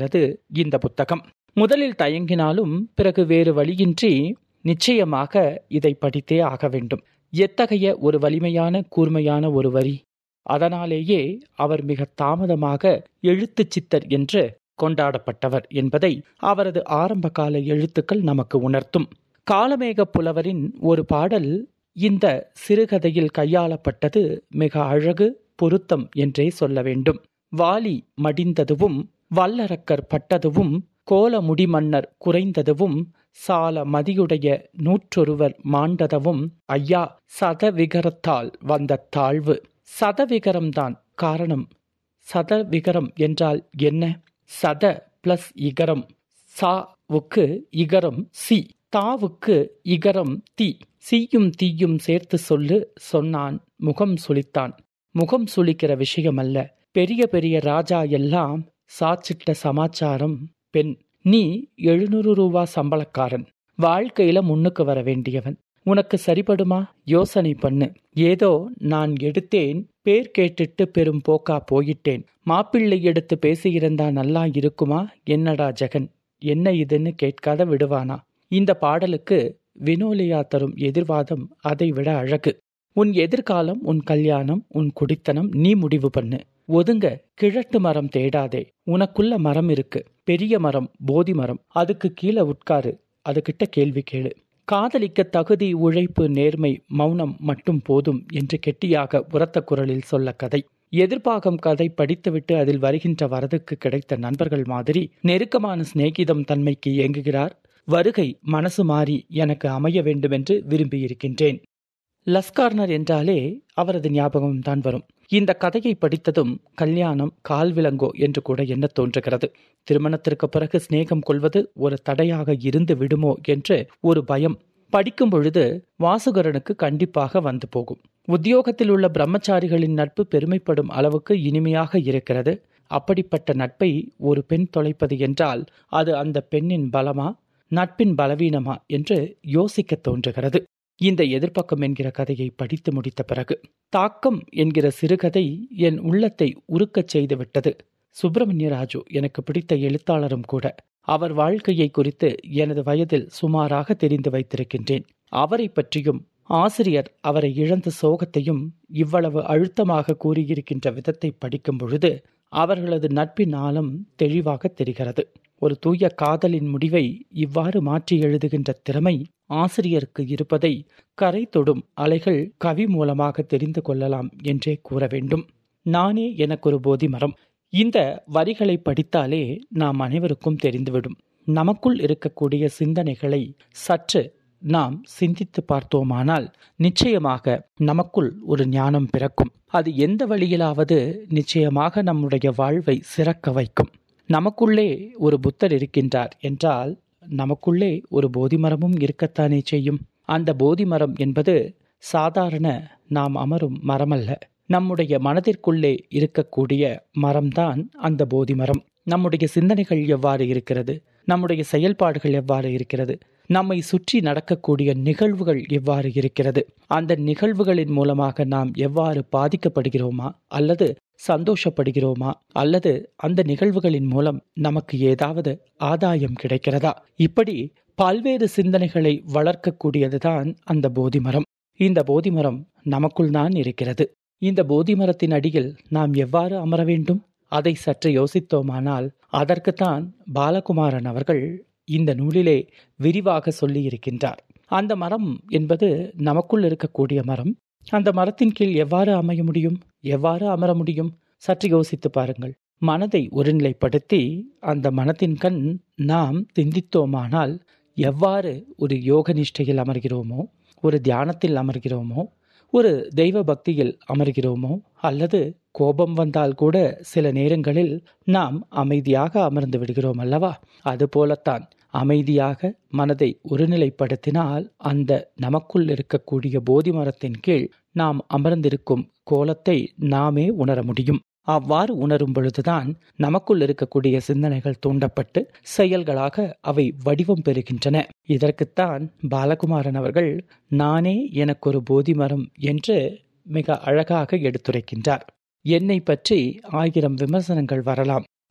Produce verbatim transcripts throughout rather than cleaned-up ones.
இருக்கிறது இந்த புத்தகம். முதலில் தயங்கினாலும் பிறகு வேறு வழியின்றி நிச்சயமாக இதை படித்தே ஆக வேண்டும். எத்தகைய ஒரு வலிமையான கூர்மையான ஒரு வரி! அதனாலேயே அவர் மிக தாமதமாக எழுத்து சித்தர் என்று கொண்டாடப்பட்டவர் என்பதை அவரது ஆரம்ப கால எழுத்துக்கள் நமக்கு உணர்த்தும். காலமேக புலவரின் ஒரு பாடல் இந்த சிறுகதையில் கையாளப்பட்டது மிக அழகு, பொருத்தம் என்றே சொல்ல வேண்டும். வாலி மடிந்ததுவும் வல்லரக்கர் பட்டதுவும் கோல முடிமன்னர் குறைந்ததுவும் சால மதியுடைய நூற்றொருவர் மாண்டதவும் ஐயா சதவிகரத்தால் வந்த தாழ்வு. சதவிகரம்தான் காரணம். சதவிகரம் என்றால் என்ன? சத பிளஸ் இகரம். சாவுக்கு இகரம் சி, தாவுக்கு இகரம் தி. சீயும் தீயும் சேர்த்து சொல்லு சொன்னான், முகம் சுளித்தான். முகம் சுளிக்கிற விஷயம் அல்ல. பெரிய பெரிய ராஜா எல்லாம் சாச்சிட்ட சமாச்சாரம். பெண், நீ எழுநூறு ரூபா சம்பளக்காரன், வாழ்க்கையில முன்னுக்கு வர வேண்டியவன். உனக்கு சரிபடுமா? யோசனை பண்ணு. ஏதோ நான் எடுத்தேன், பேர் கேட்டுட்டு பெரும் போக்கா போயிட்டேன். மாப்பிள்ளை எடுத்து பேசியிருந்தா நல்லா இருக்குமா? என்னடா ஜெகன், என்ன இதுன்னு கேட்காத விடுவானா? இந்த பாடலுக்கு வினோலியா தரும் எதிர்வாதம் அதை விட அழகு. உன் எதிர்காலம், உன் கல்யாணம், உன் குடித்தனம் நீ முடிவு பண்ணு. ஒதுங்க, கிழட்டு மரம் தேடாதே. உனக்குள்ள மரம் இருக்கு, பெரிய மரம், போதி மரம். அதுக்கு கீழே உட்காரு, அதுகிட்ட கேள்வி கேளு. காதலிக்க தகுதி, உழைப்பு, நேர்மை, மௌனம் மட்டும் போதும் என்று கெட்டியாக உரத்த குரலில் சொல்ல கதை. எதிர்பாகம் கதை படித்துவிட்டு அதில் வருகின்ற வரதுக்கு கிடைத்த நண்பர்கள் மாதிரி நெருக்கமான சிநேகிதம் தன்மைக்கு இயங்குகிறார். வருகை மனசு மாறி எனக்கு அமைய வேண்டுமென்று விரும்பியிருக்கின்றேன். லஸ்கார்னர் என்றாலே அவரது ஞாபகம்தான் வரும். இந்த கதையை படித்ததும் கல்யாணம் கால்விலங்கோ என்று கூட என்ன தோன்றுகிறது. திருமணத்திற்கு பிறகு சிநேகம் கொள்வது ஒரு தடையாக இருந்து விடுமோ என்று ஒரு பயம் படிக்கும் பொழுது வாசுகரனுக்கு கண்டிப்பாக வந்து போகும். உத்தியோகத்தில் உள்ள பிரம்மச்சாரிகளின் நட்பு பெருமைப்படும் அளவுக்கு இனிமையாக இருக்கிறது. அப்படிப்பட்ட நட்பை ஒரு பெண் தொலைப்பது என்றால் அது அந்த பெண்ணின் பலமா, நட்பின் பலவீனமா என்று யோசிக்க தோன்றுகிறது. இந்த எதிர்ப்பக்கம் என்கிற கதையை படித்து முடித்த பிறகு தாக்கம் என்கிற சிறுகதை என் உள்ளத்தை உருக்கச் செய்து விட்டது. சுப்பிரமணிய ராஜு எனக்கு பிடித்த எழுத்தாளரும் கூட. அவர் வாழ்க்கையை குறித்து எனது வயதில் சுமாராக தெரிந்து வைத்திருக்கின்றேன். அவரை பற்றியும் ஆசிரியர் அவரை இழந்த சோகத்தையும் இவ்வளவு அழுத்தமாக கூறியிருக்கின்ற விதத்தை படிக்கும் பொழுது அவர்களது நட்பின் ஆழம் தெளிவாக தெரிகிறது. ஒரு தூய காதலின் முடிவை இவ்வாறு மாற்றி எழுதுகின்ற திறமை ஆசிரியருக்கு இருப்பதை கரை தொடும் அலைகள் கவி மூலமாக தெரிந்து கொள்ளலாம் என்றே கூற வேண்டும். நானே எனக்கொரு போதி மரம். இந்த வரிகளை படித்தாலே நாம் அனைவருக்கும் தெரிந்துவிடும். நமக்குள் இருக்கக்கூடிய சிந்தனைகளை சற்று நாம் சிந்தித்து பார்த்தோமானால் நிச்சயமாக நமக்குள் ஒரு ஞானம் பிறக்கும். அது எந்த வழியிலாவது நிச்சயமாக நம்முடைய வாழ்வை சிறக்க வைக்கும். நமக்குள்ளே ஒரு புத்தர் இருக்கின்றார் என்றால் நமக்குள்ளே ஒரு போதி மரமும் இருக்கத்தானே செய்யும். அந்த போதி மரம் என்பது சாதாரண நாம் அமரும் மரமல்ல. நம்முடைய மனதிற்குள்ளே இருக்கக்கூடிய மரம்தான் அந்த போதி மரம். நம்முடைய சிந்தனைகள் எவ்வாறு இருக்கிறது, நம்முடைய செயல்பாடுகள் எவ்வாறு இருக்கிறது, நம்மை சுற்றி நடக்கக்கூடிய நிகழ்வுகள் எவ்வாறு இருக்கிறது, அந்த நிகழ்வுகளின் மூலமாக நாம் எவ்வாறு பாதிக்கப்படுகிறோமா அல்லது சந்தோஷப்படுகிறோமா அல்லது அந்த நிகழ்வுகளின் மூலம் நமக்கு ஏதாவது ஆதாயம் கிடைக்கிறதா, இப்படி பல்வேறு சிந்தனைகளை வளர்க்கக்கூடியதுதான் அந்த போதி மரம். இந்த போதி மரம் நமக்குள் தான் இருக்கிறது. இந்த போதி மரத்தின் அடியில் நாம் எவ்வாறு அமர வேண்டும், அதை சற்று யோசித்தோமானால் அதற்குத்தான் பாலகுமாரன் அவர்கள் இந்த நூலிலே விரிவாக சொல்லி இருக்கின்றார். அந்த மரம் என்பது நமக்குள் இருக்கக்கூடிய மரம். அந்த மரத்தின் கீழ் எவ்வாறு அமைய முடியும், எவ்வாறு அமர முடியும்? சற்று யோசித்து பாருங்கள். மனதை ஒருநிலைப்படுத்தி அந்த மனத்தின் கண் நாம் சிந்தித்தோமானால் எவ்வாறு ஒரு யோக நிஷ்டையில் அமர்கிறோமோ, ஒரு தியானத்தில் அமர்கிறோமோ, ஒரு தெய்வ பக்தியில் அமர்கிறோமோ, அல்லது கோபம் வந்தால் கூட சில நேரங்களில் நாம் அமைதியாக அமர்ந்து விடுகிறோம் அல்லவா? அதுபோலத்தான் அமைதியாக மனதை ஒருநிலைப்படுத்தினால் அந்த நமக்குள் இருக்கக்கூடிய போதி மரத்தின் கீழ் நாம் அமர்ந்திருக்கும் கோலத்தை நாமே உணர முடியும். அவ்வாறு உணரும் பொழுதுதான் நமக்குள் இருக்கக்கூடிய சிந்தனைகள் தூண்டப்பட்டு செயல்களாக அவை வடிவம் பெறுகின்றன. இதற்குத்தான் பாலகுமாரன் அவர்கள் நானே எனக்கொரு போதி மரம் என்று மிக அழகாக எடுத்துரைக்கின்றார். என்னை பற்றி ஆயிரம் விமர்சனங்கள் வரலாம்.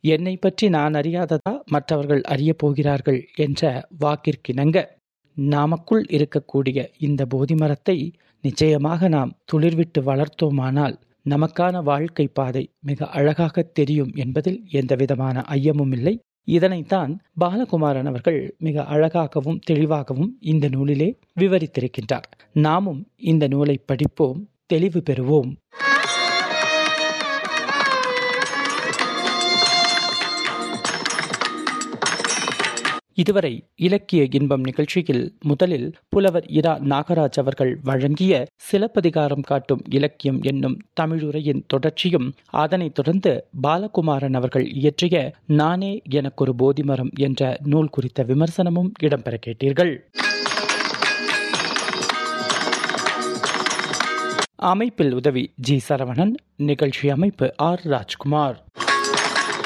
என்னை பற்றி நான் அறியாததா மற்றவர்கள் அறியப் போகிறார்கள் என்ற வாக்கிற்கிணங்க நாமக்குள் இருக்கக்கூடிய இந்த போதி மரத்தை நிச்சயமாக நாம் துளிர்விட்டு வளர்த்தோமானால் நமக்கான வாழ்க்கை பாதை மிக அழகாக தெரியும் என்பதில் எந்தவிதமான ஐயமும் இல்லை. இதனைத்தான் பாலகுமாரன் அவர்கள் மிக அழகாகவும் தெளிவாகவும் இந்த நூலிலே விவரித்திருக்கின்றார். நாமும் இந்த நூலை படிப்போம், தெளிவு பெறுவோம். இதுவரை இலக்கிய இன்பம் நிகழ்ச்சியில் முதலில் புலவர் இரா நாகராஜ் அவர்கள் வழங்கிய சிலப்பதிகாரம் காட்டும் இலக்கியம் என்னும் தமிழுரையின் தொடர்ச்சியும், அதனைத் தொடர்ந்து பாலகுமாரன் அவர்கள் இயற்றிய நானே எனக்கொரு போதிமரம் என்ற நூல் குறித்த விமர்சனமும் இடம்பெற கேட்டீர்கள். அமைப்பில் உதவி ஜி சரவணன், நிகழ்ச்சி அமைப்பு ஆர் ராஜ்குமார்.